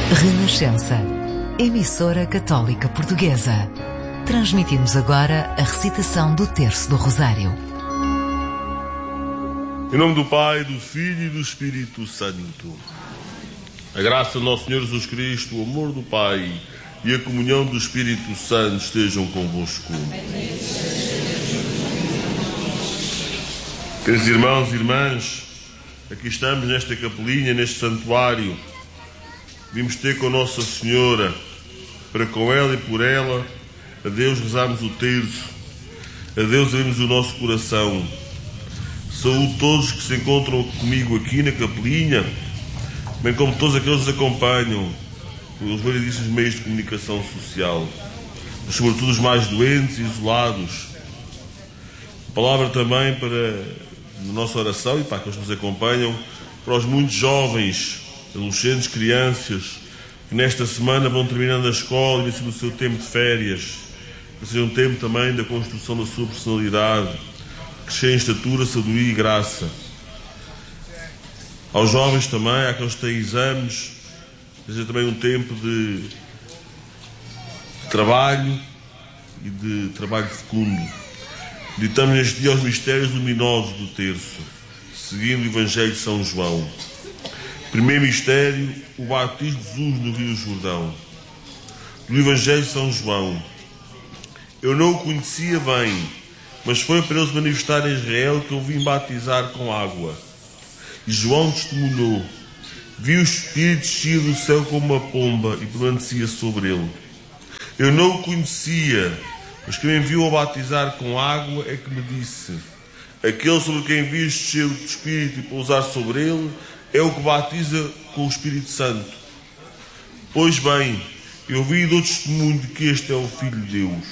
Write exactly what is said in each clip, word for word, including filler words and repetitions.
Renascença, emissora católica portuguesa. Transmitimos agora a recitação do Terço do Rosário. Em nome do Pai, do Filho e do Espírito Santo. A graça do nosso Senhor Jesus Cristo, o amor do Pai e a comunhão do Espírito Santo estejam convosco. Queridos irmãos e irmãs, aqui estamos nesta capelinha, neste santuário. Vimos ter com Nossa Senhora, para com ela e por ela, a Deus rezarmos o terço, a Deus abrimos o nosso coração. Saúdo todos que se encontram comigo aqui na capelinha, bem como todos aqueles que nos acompanham pelos variedíssimos meios de comunicação social, mas sobretudo os mais doentes e isolados. A palavra também para a nossa oração e para aqueles que nos acompanham, para os muitos jovens, adolescentes, crianças, que nesta semana vão terminando a escola e iniciando o seu tempo de férias, que seja um tempo também da construção da sua personalidade, crescer em estatura, sabedoria e graça. Aos jovens também, àqueles que têm exames, seja também um tempo de, de trabalho e de trabalho fecundo. Meditamos neste dia os mistérios luminosos do terço, seguindo o Evangelho de São João. Primeiro mistério, o batismo de Jesus no Rio Jordão. Do Evangelho de São João. Eu não o conhecia bem, mas foi para eles manifestar em Israel que eu vim batizar com água. E João testemunhou. Vi o Espírito descer do céu como uma pomba e permanecia sobre ele. Eu não o conhecia, mas quem me enviou a batizar com água é que me disse: aquele sobre quem viste descer do Espírito e pousar sobre ele é o que batiza com o Espírito Santo. Pois bem, eu vi e dou testemunho de que este é o Filho de Deus.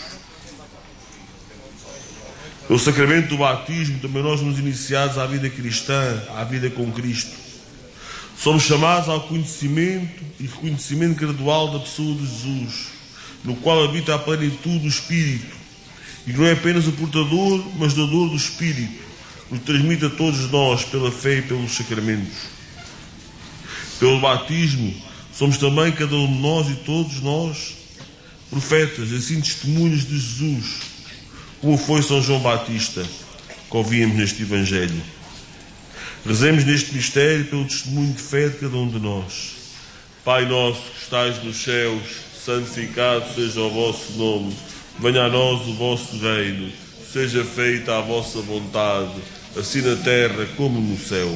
Pelo sacramento do batismo, também nós somos iniciados à vida cristã, à vida com Cristo. Somos chamados ao conhecimento e reconhecimento gradual da pessoa de Jesus, no qual habita a plenitude do Espírito, e que não é apenas o portador, mas dador do Espírito, que nos transmite a todos nós pela fé e pelos sacramentos. Pelo batismo, somos também, cada um de nós e todos nós, profetas, assim testemunhas de Jesus, como foi São João Batista, que ouvimos neste Evangelho. Rezemos neste mistério pelo testemunho de fé de cada um de nós. Pai nosso que estais nos céus, santificado seja o vosso nome. Venha a nós o vosso reino. Seja feita a vossa vontade, assim na terra como no céu.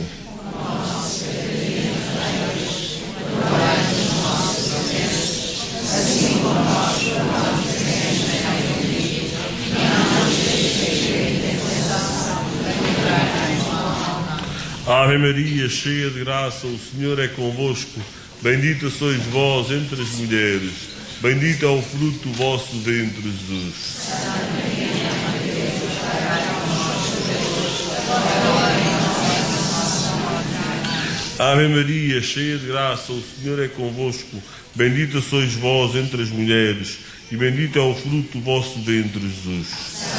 Ave Maria, cheia de graça, o Senhor é convosco. Bendita sois vós entre as mulheres. Bendito é o fruto do vosso ventre, Jesus. Ave Maria, cheia de graça, o Senhor é convosco. Bendita sois vós entre as mulheres. E bendito é o fruto do vosso ventre, Jesus.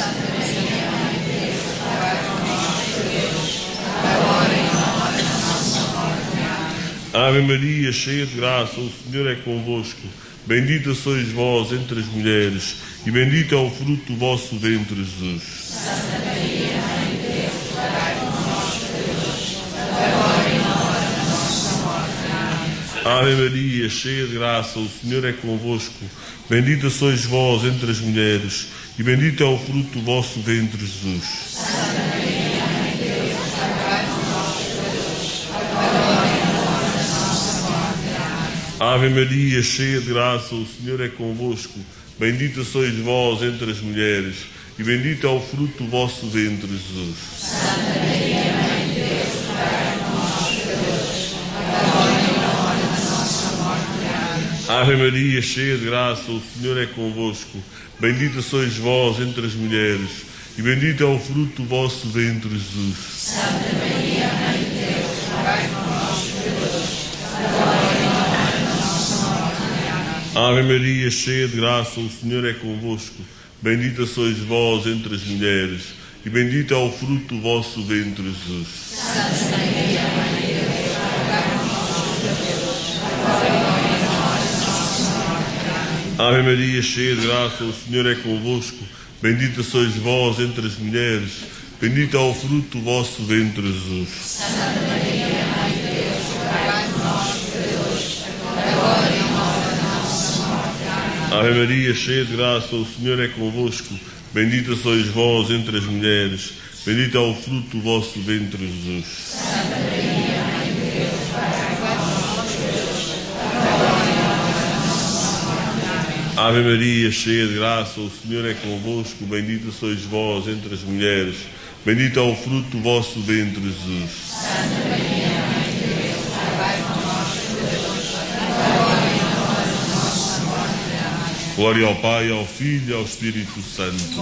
Ave Maria, cheia de graça, o Senhor é convosco. Bendita sois vós entre as mulheres, e bendito é o fruto do vosso ventre, Jesus. Santa Maria, Mãe de Deus, rogai por nós, pecadores, agora e na hora da nossa morte. Amém. Ave Maria, cheia de graça, o Senhor é convosco. Bendita sois vós entre as mulheres, e bendito é o fruto do vosso ventre, Jesus. Santa Maria, Mãe de Deus, rogai por nós, pecadores, agora e na hora da nossa morte. Amém. Ave Maria, cheia de graça, o Senhor é convosco. Bendita sois vós entre as mulheres, e bendito é o fruto do vosso ventre, Jesus. Santa Maria, Mãe de Deus, rogai por nós, pecadores, agora e na hora da nossa morte. Amém. Ave Maria, cheia de graça, o Senhor é convosco. Bendita sois vós entre as mulheres, e bendito é o fruto do vosso ventre, Jesus. Santa Maria, Mãe de Deus, rogai por nós, pecadores, agora e na hora da nossa morte. Amém. Ave Maria, cheia de graça, o Senhor é convosco. Bendita sois vós entre as mulheres, e bendito é o fruto do vosso ventre, Jesus. Santa Maria, Mãe de Deus, rogai por nós, pecadores, agora e na hora Ave Maria, cheia de graça, o Senhor é convosco. Bendita sois vós entre as mulheres. Bendito é o fruto do vosso ventre, Jesus. Santa Maria, Mãe de Deus, rogai por nós, pecadores, agora e na hora da nossa morte. Amém. Ave Maria, cheia de graça, o Senhor é convosco. Bendita sois vós entre as mulheres. Bendito é o fruto do vosso ventre, Jesus. Santa Maria, Mãe de Deus, rogai por nós, pecadores, agora e na hora da nossa morte. Amém. Ave Maria, cheia de graça, o Senhor é convosco. Bendita sois vós entre as mulheres. Bendito é o fruto do vosso ventre, Jesus. Santa Maria, Mãe de Deus, rogai por nós, pecadores, agora e na hora da nossa morte. Amém. Glória ao Pai, ao Filho e ao Espírito Santo.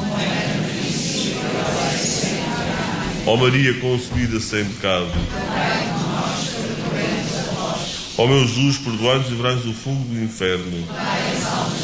Ó Maria concebida sem pecado. Ó meu Jesus, perdoai-nos e livrai-nos do fogo do inferno.